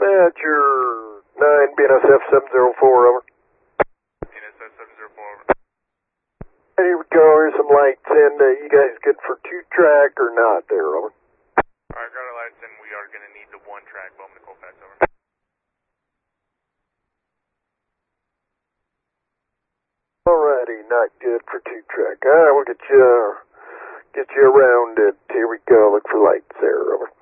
Badger 9, BNSF 704, over. BNSF 704, over. Here we go, here's some lights, and you guys good for 2-track or not there, over? Alright, got our lights, and we are going to need the 1-track Bowman to Colfax, over. Alrighty, not good for 2-track. Alright, we'll get you around it. Here we go, look for lights there, over.